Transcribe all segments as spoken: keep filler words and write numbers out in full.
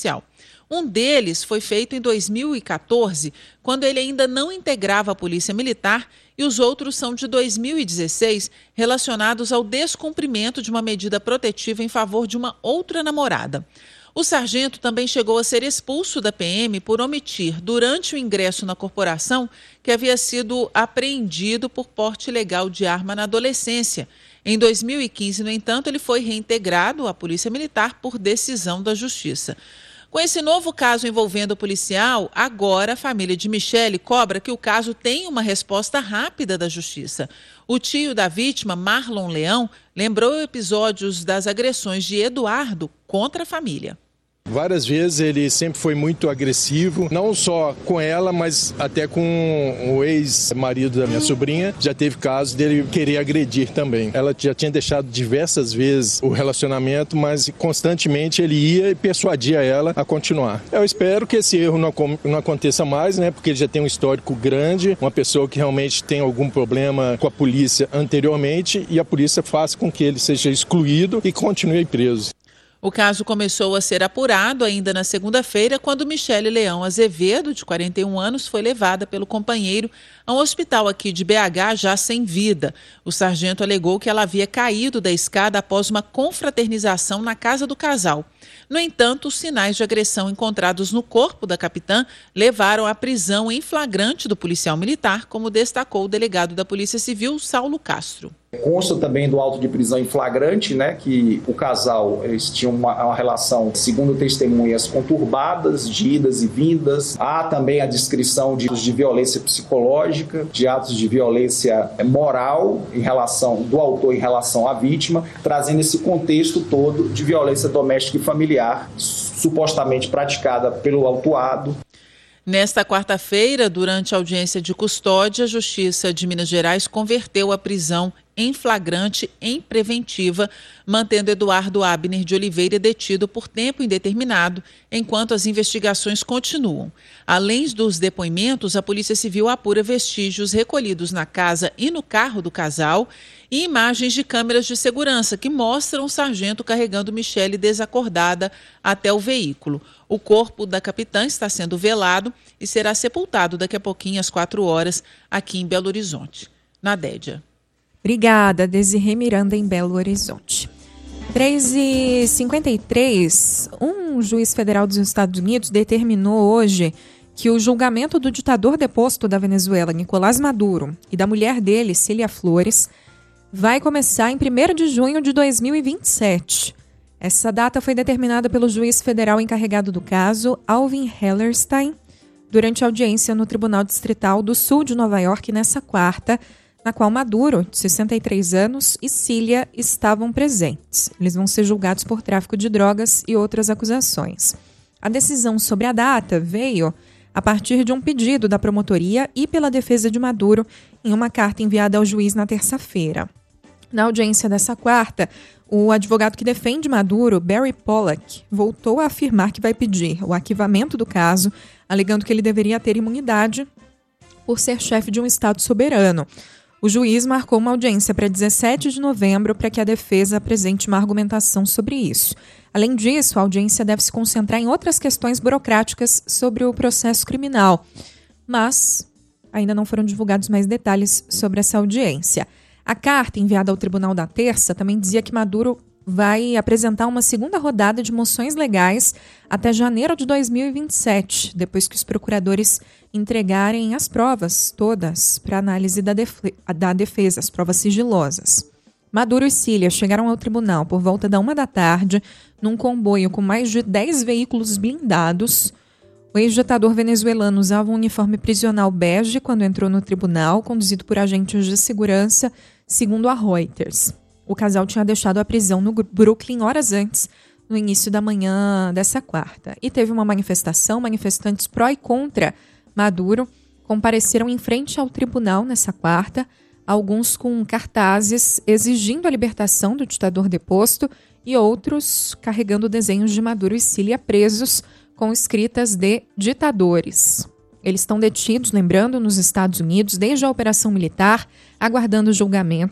policial. Um deles foi feito em dois mil e catorze, quando ele ainda não integrava a Polícia Militar, e os outros são de dois mil e dezesseis, relacionados ao descumprimento de uma medida protetiva em favor de uma outra namorada. O sargento também chegou a ser expulso da P M por omitir, durante o ingresso na corporação, que havia sido apreendido por porte ilegal de arma na adolescência. Em dois mil e quinze, no entanto, ele foi reintegrado à Polícia Militar por decisão da Justiça. Com esse novo caso envolvendo o policial, agora a família de Michele cobra que o caso tenha uma resposta rápida da Justiça. O tio da vítima, Marlon Leão, lembrou episódios das agressões de Eduardo contra a família. Várias vezes ele sempre foi muito agressivo, não só com ela, mas até com o ex-marido da minha sobrinha. Já teve casos dele querer agredir também. Ela já tinha deixado diversas vezes o relacionamento, mas constantemente ele ia e persuadia ela a continuar. Eu espero que esse erro não, não aconteça mais, né? Porque ele já tem um histórico grande, uma pessoa que realmente tem algum problema com a polícia anteriormente, e a polícia faça com que ele seja excluído e continue preso. O caso começou a ser apurado ainda na segunda-feira, quando Michele Leão Azevedo, de quarenta e um anos, foi levada pelo companheiro a um hospital aqui de B H já sem vida. O sargento alegou que ela havia caído da escada após uma confraternização na casa do casal. No entanto, os sinais de agressão encontrados no corpo da capitã levaram à prisão em flagrante do policial militar, como destacou o delegado da Polícia Civil, Saulo Castro. Consta também do auto de prisão em flagrante, né, que o casal eles tinham uma, uma relação, segundo testemunhas, conturbadas, de idas e vindas. Há também a descrição de, de violência psicológica, de atos de violência moral em relação do autor em relação à vítima, trazendo esse contexto todo de violência doméstica e familiar, supostamente praticada pelo autuado. Nesta quarta-feira, durante a audiência de custódia, a Justiça de Minas Gerais converteu a prisão em flagrante em preventiva, mantendo Eduardo Abner de Oliveira detido por tempo indeterminado, enquanto as investigações continuam. Além dos depoimentos, a Polícia Civil apura vestígios recolhidos na casa e no carro do casal e imagens de câmeras de segurança que mostram o sargento carregando Michele desacordada até o veículo. O corpo da capitã está sendo velado e será sepultado daqui a pouquinho, às quatro horas, aqui em Belo Horizonte. Nadédia. Obrigada, Desirê Miranda, em Belo Horizonte. três e cinquenta e três, um juiz federal dos Estados Unidos determinou hoje que o julgamento do ditador deposto da Venezuela, Nicolás Maduro, e da mulher dele, Cília Flores, vai começar em primeiro de junho de dois mil e vinte e sete. Essa data foi determinada pelo juiz federal encarregado do caso, Alvin Hellerstein, durante a audiência no Tribunal Distrital do Sul de Nova York nessa quarta, na qual Maduro, de sessenta e três anos, e Cília estavam presentes. Eles vão ser julgados por tráfico de drogas e outras acusações. A decisão sobre a data veio a partir de um pedido da promotoria e pela defesa de Maduro em uma carta enviada ao juiz na terça-feira. Na audiência dessa quarta, o advogado que defende Maduro, Barry Pollack, voltou a afirmar que vai pedir o arquivamento do caso, alegando que ele deveria ter imunidade por ser chefe de um Estado soberano. O juiz marcou uma audiência para dezessete de novembro para que a defesa apresente uma argumentação sobre isso. Além disso, a audiência deve se concentrar em outras questões burocráticas sobre o processo criminal. Mas ainda não foram divulgados mais detalhes sobre essa audiência. A carta enviada ao tribunal da terça também dizia que Maduro vai apresentar uma segunda rodada de moções legais até janeiro de dois mil e vinte e sete, depois que os procuradores entregarem as provas todas para análise da, defe- da defesa, as provas sigilosas. Maduro e Cília chegaram ao tribunal por volta da uma da tarde, num comboio com mais de dez veículos blindados. O ex-ditador venezuelano usava um uniforme prisional bege quando entrou no tribunal, conduzido por agentes de segurança, segundo a Reuters. O casal tinha deixado a prisão no Brooklyn horas antes, no início da manhã dessa quarta. E teve uma manifestação, manifestantes pró e contra Maduro compareceram em frente ao tribunal nessa quarta, alguns com cartazes exigindo a libertação do ditador deposto e outros carregando desenhos de Maduro e Cília presos com escritas de ditadores. Eles estão detidos, lembrando, nos Estados Unidos desde a operação militar, aguardando o julgamento.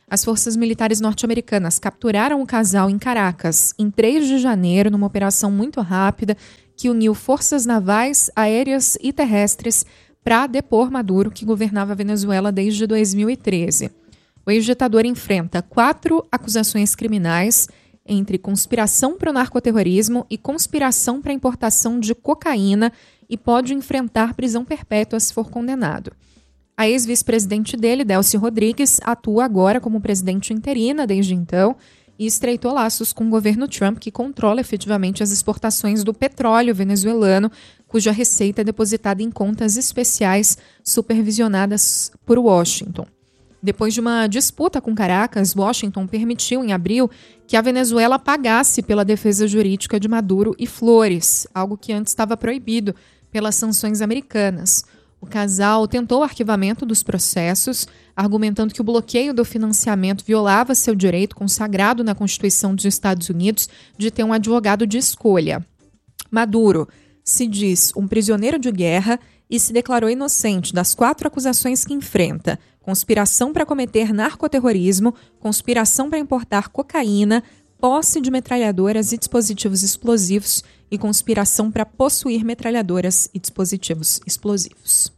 As forças militares norte-americanas capturaram o casal em Caracas em três de janeiro, numa operação muito rápida que uniu forças navais, aéreas e terrestres para depor Maduro, que governava a Venezuela desde dois mil e treze. O ex-ditador enfrenta quatro acusações criminais, entre conspiração para o narcoterrorismo e conspiração para a importação de cocaína, e pode enfrentar prisão perpétua se for condenado. A ex-vice-presidente dele, Delcy Rodrigues, atua agora como presidente interina desde então e estreitou laços com o governo Trump, que controla efetivamente as exportações do petróleo venezuelano, cuja receita é depositada em contas especiais supervisionadas por Washington. Depois de uma disputa com Caracas, Washington permitiu, em abril, que a Venezuela pagasse pela defesa jurídica de Maduro e Flores, algo que antes estava proibido pelas sanções americanas. O casal tentou o arquivamento dos processos, argumentando que o bloqueio do financiamento violava seu direito consagrado na Constituição dos Estados Unidos de ter um advogado de escolha. Maduro se diz um prisioneiro de guerra e se declarou inocente das quatro acusações que enfrenta: conspiração para cometer narcoterrorismo, conspiração para importar cocaína, posse de metralhadoras e dispositivos explosivos e conspiração para possuir metralhadoras e dispositivos explosivos.